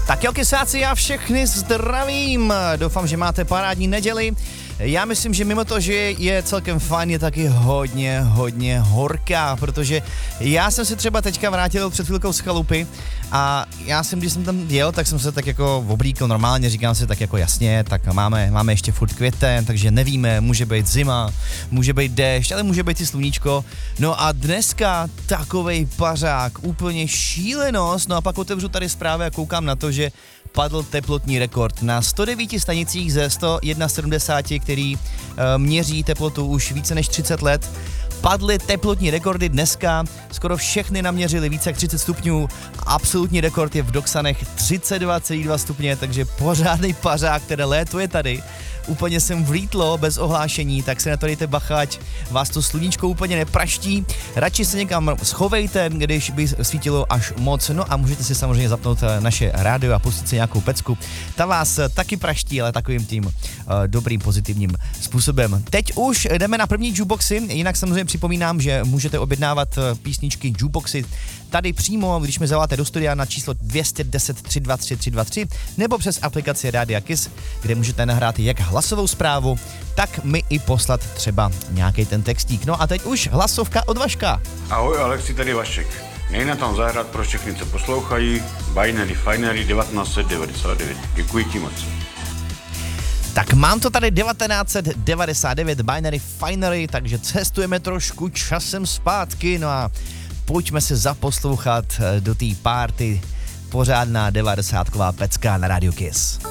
Tak jo, kysáci, já všechny zdravím. Doufám, že máte parádní neděli. Já myslím, že mimo to, že je celkem fajn, je taky hodně horká, protože já jsem se třeba teďka vrátil před chvilkou z chalupy a když jsem tam jel, tak jsem se tak jako oblíkl normálně, říkám si tak jako jasně, tak máme ještě furt květen, takže nevíme, může být zima, může být déšť, ale může být i sluníčko. No a dneska takovej pařák, úplně šílenost, no a pak otevřu tady zprávy a koukám na to, že padl teplotní rekord na 109 stanicích ze 171, který měří teplotu už více než 30 let. Padly teplotní rekordy dneska, skoro všechny naměřili více jak 30 stupňů, absolutní rekord je v Doksanech 32,2 stupně, takže pořádný pařák, teda léto je tady. Úplně jsem vlítlo bez ohlášení, tak se na to dejte bacha, ať vás to sluníčko úplně nepraští. Radši se někam schovejte, když by svítilo až moc. No a můžete si samozřejmě zapnout naše rádio a pustit si nějakou pecku. Ta vás taky praští, ale takovým tím dobrým, pozitivním způsobem. Teď už jdeme na první jukeboxy, jinak samozřejmě připomínám, že můžete objednávat písničky jukeboxy tady přímo, když mi zavoláte do studia na číslo 210 323 323 nebo přes aplikaci Rádia Kiss, kde můžete nahrát jak hlasovou zprávu, tak mi i poslat třeba nějaký ten textík. No a teď už hlasovka od Vaška. Ahoj, Alexi, tady Vašek. Nejde tam zahrát pro všechny, co poslouchají, Binary Finery 1999. Děkuji ti moc. Tak mám to tady 1999 Binary Finery, takže cestujeme trošku časem zpátky, no a pojďme se zaposlouchat do té party. Pořádná 90ková pecka na Radio Kiss.